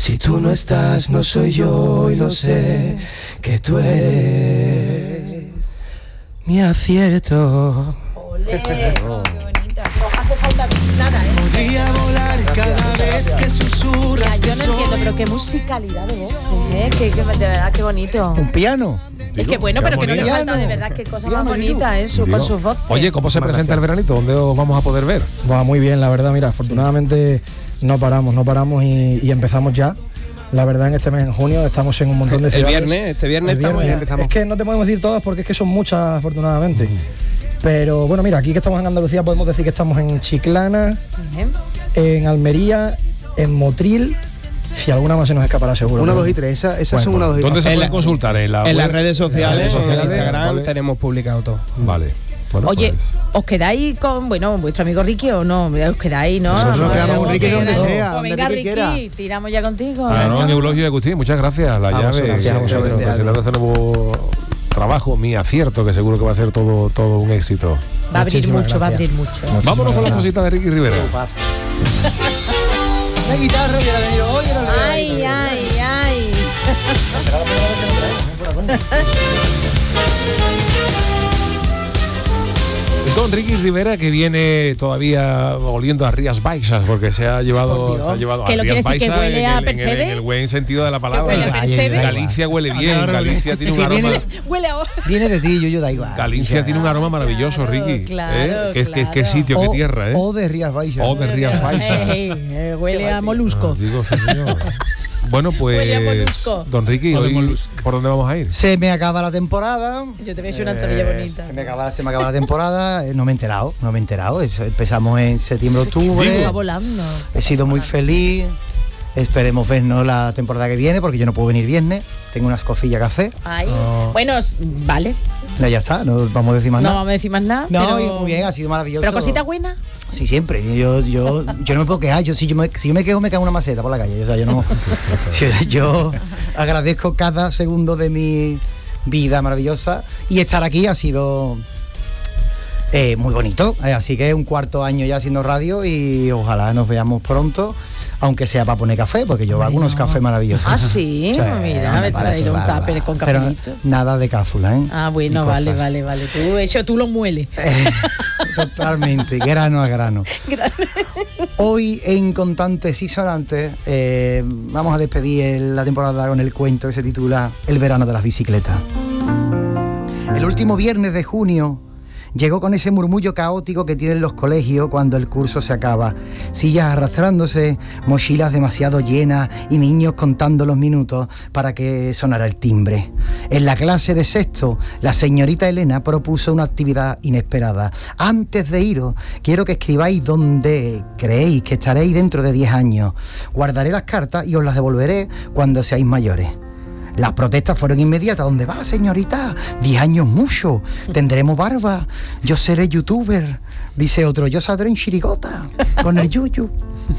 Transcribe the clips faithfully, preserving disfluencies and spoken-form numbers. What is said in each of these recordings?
Si tú no estás, no soy yo, y lo sé, que tú eres mi acierto. Olé, qué bonita. No hace falta nada, ¿eh? Podría volar cada vez que susurras. Mira, yo no entiendo, pero qué musicalidad de voz, ¿eh? Que, que, de verdad, qué bonito. Un piano. Es que bueno, pero que no le falta, de verdad, qué cosa más bonita eso, con sus voces. Oye, ¿cómo se presenta el veranito? ¿Dónde os vamos a poder ver? Va muy bien, la verdad, mira, afortunadamente no paramos, no paramos y, y empezamos ya. La verdad, en este mes, en junio, estamos en un montón de ciudades. El viernes, este viernes, el viernes estamos, empezamos. Es que no te podemos decir todas porque es que son muchas, afortunadamente. Mm. Pero bueno, mira, aquí que estamos en Andalucía podemos decir que estamos en Chiclana, uh-huh. en Almería, en Motril. Si alguna más se nos escapará seguro. Una, dos y tres, esas esa bueno, son una, dos y tres. ¿Dónde se puede consultar? En, la en las redes sociales, en, en Instagram vale. tenemos publicado todo. Vale. Bueno, Oye, pues. ¿os quedáis con, bueno, vuestro amigo Ricky o no? ¿Os quedáis, no? Nosotros no, quedamos con Ricky donde sea. Pues venga, Ricky, quiera. tiramos ya contigo. Ah, no, Neulogio y Agustín, muchas gracias. La vamos, llave, gracias a vosotros. presentando este nuevo trabajo, mi acierto, que seguro que va a ser todo, todo un éxito. Va a abrir Muchísimas mucho, gracias. va a abrir mucho. Muchísimas Vámonos con las gracias. cositas de Ricky Rivera. Una guitarra y la de yo, oye, no le Ay, ay, ay. Don Ricky Rivera, que viene todavía oliendo a Rías Baixas, porque se ha llevado, se ha llevado ¿Que a lo Rías quiere decir que Baixas huele en a el, en, el, Percebe? en el buen sentido de la palabra. ¿Que huele a Percebe? Galicia huele bien, Galicia tiene un aroma. viene, Huele a... viene de ti, yo, yo da igual. Galicia tiene un aroma maravilloso, Claro, Ricky. claro, ¿eh? ¿Qué, claro. qué, qué sitio, qué O- tierra, ¿eh? O de Rías Baixas. O de Rías Baixas. Ey, ey, huele a molusco. Ah, digo, señor. Bueno, Huele a pues, molusco. don Ricky, hoy, ¿por dónde vamos a ir? Se me acaba la temporada. Yo te voy a hacer una tortilla Eh, bonita. Se me acaba, se me acaba la temporada. eh, No me he enterado, no me he enterado. Es- Empezamos en septiembre, octubre. Se está volando. He sido muy feliz. Esperemos vernos la temporada que viene porque yo no puedo venir viernes. Tengo unas cosillas que hacer. Ay. Bueno, s- vale. No, ya está, no vamos a decir más No nada. vamos a decir más nada. No, pero... y muy bien, ha sido maravilloso. Pero cosita buena. Sí, siempre. Yo, yo, yo no me puedo quejar. Yo, si, yo me, si yo me quejo, me cago en una maceta por la calle. O sea, yo no. yo, yo agradezco cada segundo de mi vida maravillosa. Y estar aquí ha sido eh, muy bonito. Eh, así que un cuarto año ya haciendo radio y ojalá nos veamos pronto. Aunque sea para poner café, porque yo hago unos cafés maravillosos. Ah, sí. Sí, Mira, me he parece traído un bárbaro. tupper con Pero cafelito. nada de cápsula, ¿eh? Ah, bueno, Ni vale, cosas. vale, vale. Tú, eso tú lo mueles. Eh, totalmente, grano a grano. Hoy en Contantes y Sonantes eh, vamos a despedir el- la temporada con el cuento que se titula El verano de las bicicletas. El último viernes de junio llegó con ese murmullo caótico que tienen los colegios cuando el curso se acaba. Sillas arrastrándose, mochilas demasiado llenas y niños contando los minutos para que sonara el timbre. En la clase de sexto, la señorita Elena propuso una actividad inesperada. Antes de iros, quiero que escribáis dónde creéis que estaréis dentro de diez años. Guardaré las cartas y os las devolveré cuando seáis mayores. Las protestas fueron inmediatas. ¿Dónde va, señorita? Diez años mucho. Tendremos barba. Yo seré youtuber. Dice otro, yo saldré en chirigota con el yuyu.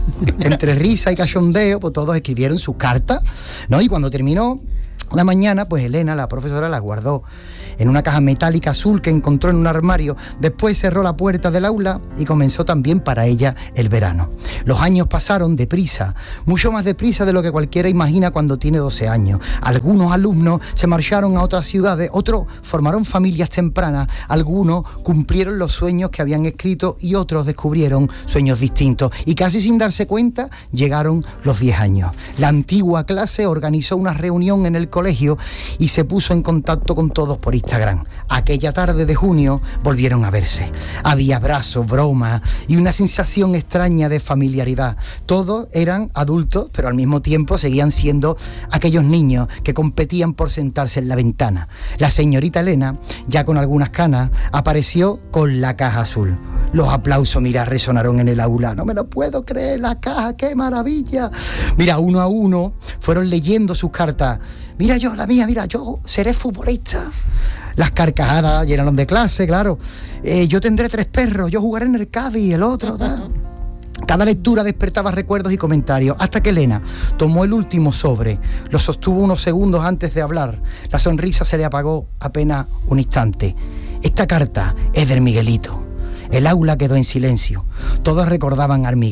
Entre risa y cachondeo, pues todos escribieron sus cartas, ¿no? Y cuando terminó la mañana, pues Elena, la profesora, la guardó en una caja metálica azul que encontró en un armario. Después cerró la puerta del aula y comenzó también para ella el verano. Los años pasaron deprisa, mucho más deprisa de lo que cualquiera imagina cuando tiene doce años. Algunos alumnos se marcharon a otras ciudades, otros formaron familias tempranas, algunos cumplieron los sueños que habían escrito y otros descubrieron sueños distintos. Y casi sin darse cuenta, llegaron los diez años. La antigua clase organizó una reunión en el colegio y se puso en contacto con todos por Instagram. Aquella tarde de junio volvieron a verse. Había abrazos, bromas y una sensación extraña de familiaridad. Todos eran adultos, pero al mismo tiempo seguían siendo aquellos niños que competían por sentarse en la ventana. La señorita Elena, ya con algunas canas, apareció con la caja azul. Los aplausos, mira, resonaron en el aula. No me lo puedo creer, la caja, qué maravilla. Mira, uno a uno fueron leyendo sus cartas. Mira yo, la mía, mira, yo seré futbolista. Las carcajadas llenaron de clase, claro. Eh, yo tendré tres perros, yo jugaré en el Cádiz, el otro, tal. Cada lectura despertaba recuerdos y comentarios, hasta que Elena tomó el último sobre, lo sostuvo unos segundos antes de hablar. La sonrisa se le apagó apenas un instante. Esta carta es del Miguelito. El aula quedó en silencio. Todos recordaban a Armigué.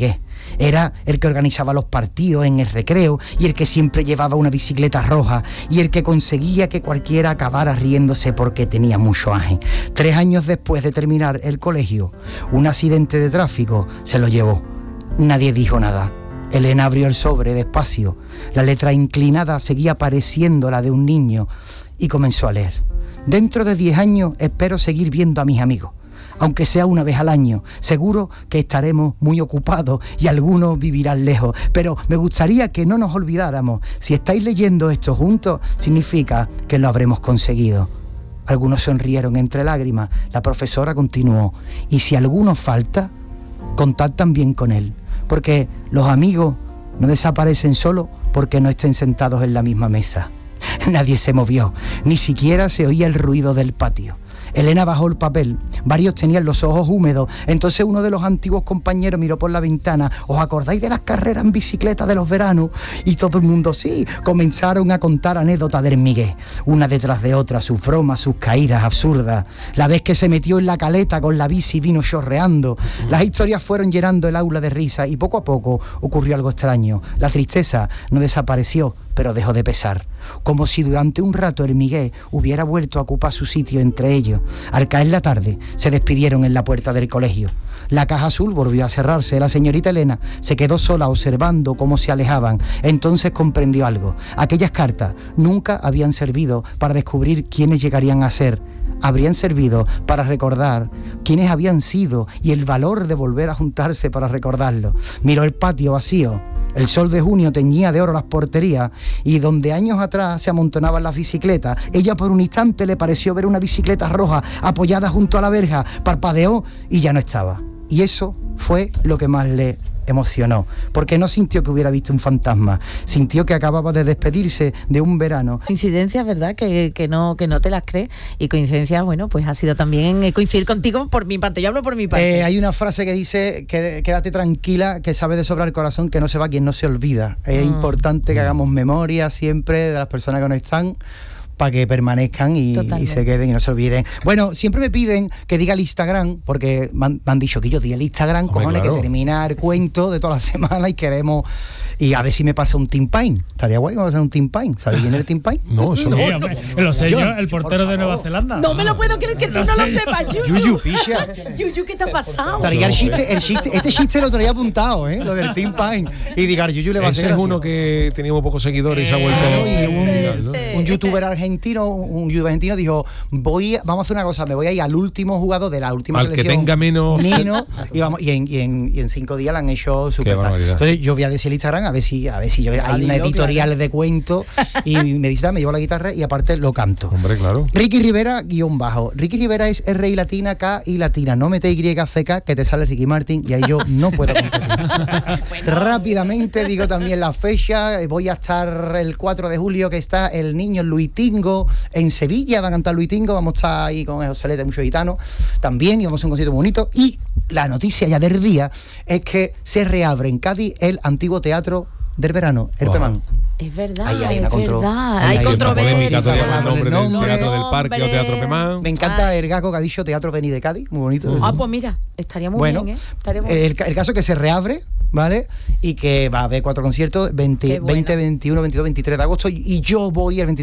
Era el que organizaba los partidos en el recreo y el que siempre llevaba una bicicleta roja y el que conseguía que cualquiera acabara riéndose porque tenía mucho aje. Tres años después de terminar el colegio, un accidente de tráfico se lo llevó. Nadie dijo nada. Elena abrió el sobre despacio. La letra inclinada seguía pareciendo la de un niño y comenzó a leer. Dentro de diez años espero seguir viendo a mis amigos, aunque sea una vez al año. Seguro que estaremos muy ocupados y algunos vivirán lejos, pero me gustaría que no nos olvidáramos. Si estáis leyendo esto juntos, significa que lo habremos conseguido. Algunos sonrieron entre lágrimas. La profesora continuó. Y si alguno falta, contad también con él, porque los amigos no desaparecen solo porque no estén sentados en la misma mesa. Nadie se movió, ni siquiera se oía el ruido del patio. Elena bajó el papel, varios tenían los ojos húmedos, entonces uno de los antiguos compañeros miró por la ventana. ¿Os acordáis de las carreras en bicicleta de los veranos? Y todo el mundo sí, comenzaron a contar anécdotas del Miguel, una detrás de otra, sus bromas, sus caídas absurdas, la vez que se metió en la caleta con la bici y vino chorreando. Las historias fueron llenando el aula de risa y poco a poco ocurrió algo extraño. La tristeza no desapareció, pero dejó de pesar, como si durante un rato el Miguel hubiera vuelto a ocupar su sitio entre ellos. Al caer la tarde, se despidieron en la puerta del colegio. La caja azul volvió a cerrarse. La señorita Elena se quedó sola observando cómo se alejaban. Entonces comprendió algo. Aquellas cartas nunca habían servido para descubrir quiénes llegarían a ser. Habrían servido para recordar quiénes habían sido y el valor de volver a juntarse para recordarlo. Miró el patio vacío. El sol de junio teñía de oro las porterías y donde años atrás se amontonaban las bicicletas, ella por un instante le pareció ver una bicicleta roja apoyada junto a la verja, parpadeó y ya no estaba. Y eso fue lo que más le emocionó, porque no sintió que hubiera visto un fantasma, sintió que acababa de despedirse de un verano. Coincidencias, ¿verdad? Que, que, no, que no te las crees, y coincidencias, bueno, pues ha sido también eh, coincidir contigo por mi parte, yo hablo por mi parte. Eh, hay una frase que dice, que, quédate tranquila, que sabe de sobra el corazón, que no se va quien no se olvida. Es mm. importante que hagamos memoria siempre de las personas que no están, para que permanezcan y, y se queden y no se olviden. Bueno, siempre me piden que diga el Instagram, porque me han, me han dicho que yo diga el Instagram, Hombre, cojones, claro. que termina el cuento de toda la semana y queremos... Y a ver si me pasa un Team Pine. Estaría guay que me pasa un Team Pine. ¿Sabes quién es el Team Pine? No, eso no. Sí, hombre, lo sé yo, el portero de Nueva Zelanda. No me lo puedo creer que tú no lo sepas, Yuyu. Yuyu, picha. Yuyu, ¿qué te ha pasado? Estaría el chiste, el chiste, este chiste lo traía apuntado, ¿eh? Lo del Team Pine. Y diga, Yuyu le va a hacer. Ese es uno que teníamos pocos seguidores y se ha vuelto. Y un, sí, sí. un youtuber argentino, un youtuber argentino dijo, voy, vamos a hacer una cosa, me voy a ir al último jugador de la última al selección. Al que tenga menos. menos y, vamos, y, en, y, en, y en cinco días la han hecho súper tal. Entonces yo voy a decir el Instagram a ver si, a ver si yo, hay una editorial claro. de cuentos y me dice, me llevo la guitarra y aparte lo canto. Hombre, claro. Ricky Rivera, guión bajo. Ricky Rivera es R y latina, K y latina. No mete Y, C, K, que te sale Ricky Martin y ahí yo no puedo competir. Bueno. Rápidamente digo también la fecha. Voy a estar el cuatro de julio, que está el niño Luis Tingo en Sevilla. Va a cantar Luis Tingo. Vamos a estar ahí con José Lete, muchos gitanos también. Y vamos a hacer un concierto bonito. Y la noticia ya del día es que se reabre en Cádiz el antiguo teatro del verano, el wow. Pemán. Es verdad, ahí hay es una contro- verdad. Hay, hay controversia. El nombre del Teatro del Parque o Teatro Pemán. Me encanta el gago que ha dicho Teatro Beni de Cádiz, muy bonito. Ah, pues mira, estaría muy bueno, bien, ¿eh? Estaría muy el, el caso es que se reabre, ¿vale? Y que va a haber cuatro conciertos, veinte, veinte, veintiuno, veintidós, veintitrés de agosto, y yo voy el veintitrés